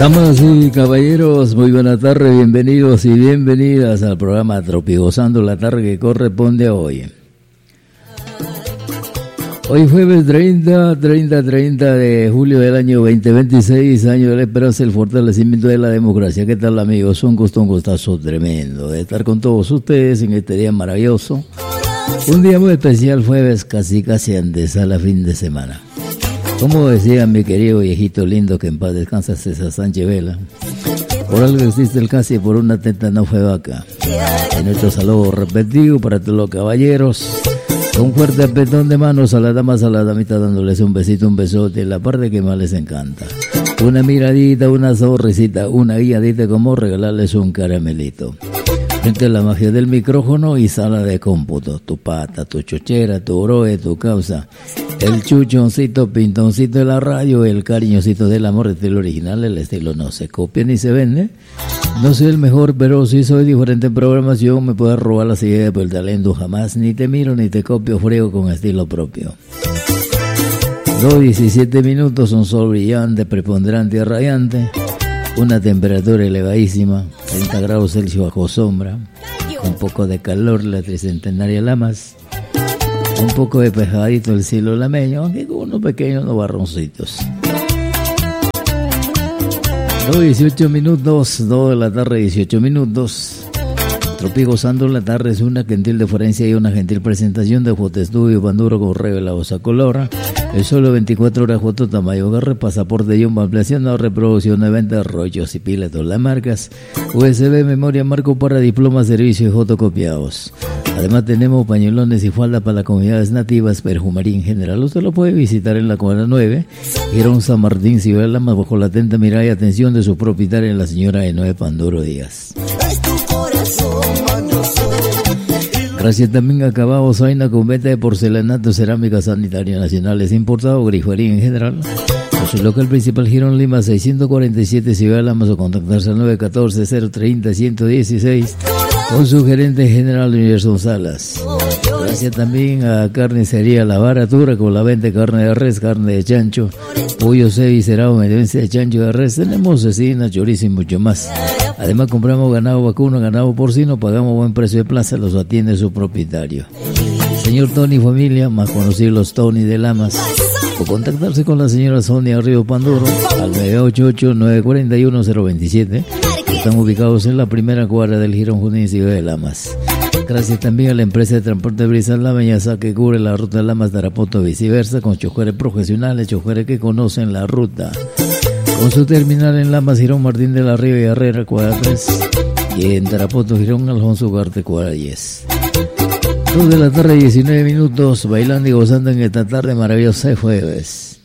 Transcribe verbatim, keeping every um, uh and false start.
Damas y caballeros, muy buena tarde, bienvenidos y bienvenidas al programa Tropigozando la tarde que corresponde a hoy. Hoy jueves treinta, treinta, treinta de julio del año veinte veintiséis, año de la esperanza y el fortalecimiento de la democracia. ¿Qué tal, amigos? Un gusto, un gustazo tremendo de estar con todos ustedes en este día maravilloso. Un día muy especial, jueves, casi casi antesala fin de semana. Como decía mi querido viejito lindo, que en paz descansa, César Sánchez Vela, por algo existe el casi, por una teta no fue vaca. En nuestro saludo repetido para todos los caballeros, con fuerte apretón de manos a las damas, a las damitas, dándoles un besito, un besote, la parte que más les encanta. Una miradita, una sonrisita, una guiadita, como regalarles un caramelito. Frente a la magia del micrófono y sala de cómputo, tu pata, tu chochera, tu broe, tu causa, el chuchoncito, pintoncito de la radio, el cariñosito del amor, estilo original, el estilo no se copia ni se vende. No soy el mejor, pero sí soy diferente en programación, me puedes robar las ideas por el talento, jamás ni te miro ni te copio, frego con estilo propio. Dos diecisiete minutos, un sol brillante, preponderante y radiante. Una temperatura elevadísima, treinta grados Celsius bajo sombra, un poco de calor, la tricentenaria Lamas, un poco de pejadito el cielo lameño, aunque con unos pequeños unos barroncitos. dos dieciocho minutos, dos de la tarde, dieciocho minutos. Tropigozando la tarde es una gentil deferencia y una gentil presentación de Fotoestudio Panduro Correo de la Osa Colora. El solo veinticuatro horas foto tamaño garre, pasaporte y una ampliación o reproducción de venta, rollos y pilas, todas las marcas, U S B, memoria, marco para diplomas, servicios y fotocopiados. Además tenemos pañuelones y faldas para las comunidades nativas, perfumería en general. Usted lo puede visitar en la cuadra nueve, Girón San Martín, Ciudad Lamas, bajo la atenta mirada y atención de su propietaria, la señora Enoe Panduro Díaz. Gracias también a Acabado Zaina con venta de porcelanato, cerámica sanitaria nacionales importado, grifería en general. Por su local principal, Girón Lima seiscientos cuarenta y siete, Ciudad Lamas, o contactarse al nueve uno cuatro, cero tres cero, uno uno uno seis con su gerente general Universo Salas. Gracias también a Carnicería La Baratura con la venta de carne de res, carne de chancho, pollo cevicerado, medense de chancho de res. Tenemos cecina, chorizo y mucho más. Además compramos ganado vacuno, ganado porcino, pagamos buen precio de plaza, los atiende su propietario. Señor Tony Familia, más conocido los Tony de Lamas, o contactarse con la señora Sonia Río Panduro al nueve ocho ocho, nueve cuatro uno, cero dos siete. Están ubicados en la primera cuadra del Girón Junín, Ciudad de Lamas. Gracias también a la empresa de transporte Brisa Lameña, que cubre la ruta de Lamas, Tarapoto, viceversa, con choferes profesionales, choferes que conocen la ruta. Con su terminal en Lamas, Girón Martín de la Río y Herrera, cuadra tres, y en Tarapoto, Girón Alfonso Ugarte, cuadra diez. dos de la tarde, diecinueve minutos, bailando y gozando en esta tarde maravillosa de jueves.